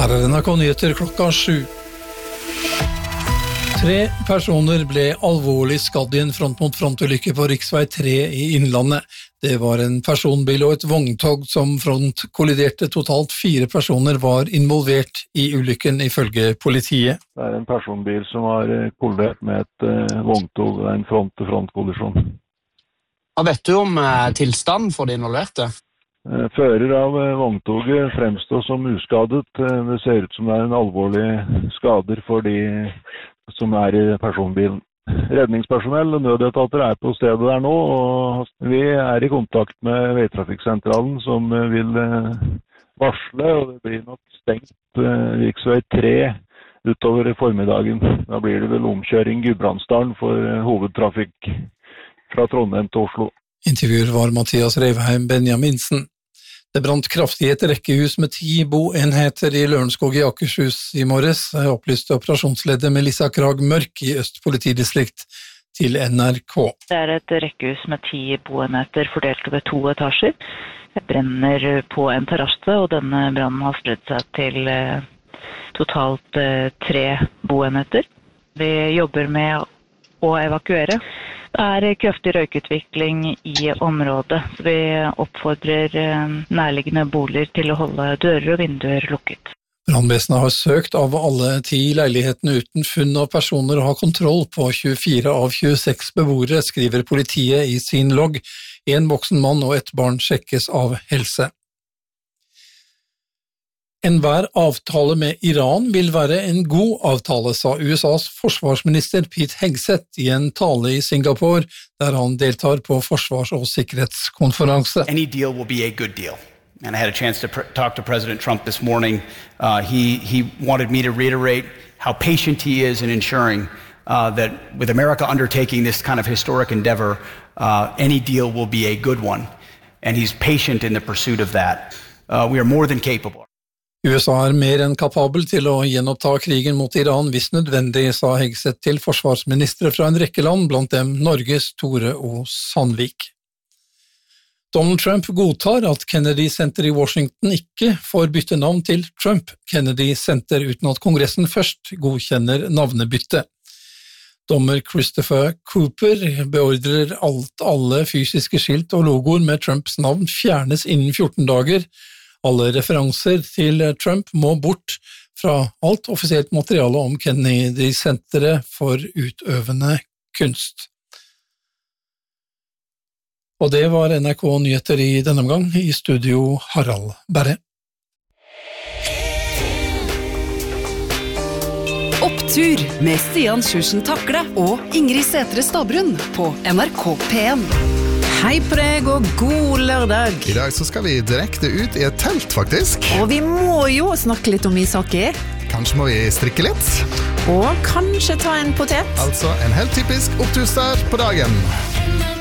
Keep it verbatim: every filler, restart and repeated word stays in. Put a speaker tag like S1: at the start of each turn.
S1: Her er N R K Nyheter klokka sju. Tre personer ble alvorlig skadd i en front-mot-front-ulykke på riksvei tre i Innlandet. Det var en personbil og et vogntog som front-kolliderte. Totalt fire personer var involvert i ulykken, ifølge politiet.
S2: Det er en personbil som har kollidert med et uh, vogntog og en front-til-front-kollisjon.
S3: Hva vet du om uh, tilstanden for de involverte?
S2: Uh, fører av uh, vogntoget fremstår som uskadet. Uh, det ser ut som det er en alvorlig skader for de som er i personbilen. Redningspersonell og nødetater er på stedet der nå, og vi er i kontakt med veitrafikksentralen som vil varsle, og det blir nok stengt riksvei tre utover formiddagen. Da blir det vel omkjøring Gudbrandsdalen for hovedtrafikk fra Trondheim til Oslo.
S1: Intervjuer var Mathias Revheim Benjaminsen. Det brant kraftig i et rekkehus med ti boenheter i Lørenskog i Akershus i morges, opplyste operasjonsleder Melissa Krag Mørk i Øst politidistrikt til N R K.
S4: Det er et rekkehus med ti boenheter fordelt over to etasjer. Det brenner på en terrasse, og denne brannen har spredt seg til totalt tre boenheter. Vi jobber med å evakuere. Det er kraftig røykutvikling i området, så vi oppfordrer nærliggende boliger til å holde dører og vinduer lukket.
S1: Brannvesenet har søkt av alle ti leilighetene uten funn av personer og har kontroll på tjuefire av tjueseks beboere, skriver politiet i sin logg. En voksen mann og et barn sjekkes av helse. Enhver avtale med Iran vil være en god avtale, sa U S A's forsvarsminister Pete Hegseth i en tale i Singapore, der han deltar på forsvars- og sikkerhetskonferanse.
S5: Any deal will be a good deal. And I had a chance to pr- talk to President Trump this morning. Uh, he, he wanted me to reiterate how patient he is in ensuring uh, that with America undertaking this kind of historic endeavor, uh, any deal will be a good one. And he's patient in the pursuit of that. Uh, we are more than capable.
S1: U S A er mer enn kapabel til å gjenoppta krigen mot Iran hvis nødvendig, sa Hegseth til forsvarsministre fra en rekke land, blant dem Norges Tore O. Sandvik. Donald Trump godtar at Kennedy Center i Washington ikke får bytte navn til Trump Kennedy Center uten at Kongressen først godkjenner navnebytte. Dommer Christopher Cooper beordrer alt alle fysiske skilt og logoer med Trumps navn fjernes innen fjorten dager. Alle referanser til Trump må bort fra alt offisielt materiale om Kennedy-senteret for utøvende kunst. Og det var N R K Nyheter i denne omgang, i studio Harald Berre.
S6: Opptur med Stian Sjursen Takle og Ingrid Sætre Stabrun på N R K P en.
S7: Hei på deg og god lørdag.
S8: I dag så skal vi direkte ut i et telt, faktisk.
S7: Og vi må jo snakke litt om ishockey.
S8: Kanskje må vi strikke litt.
S7: Og kanskje ta en potet.
S8: Altså en helt typisk oppturstart på dagen.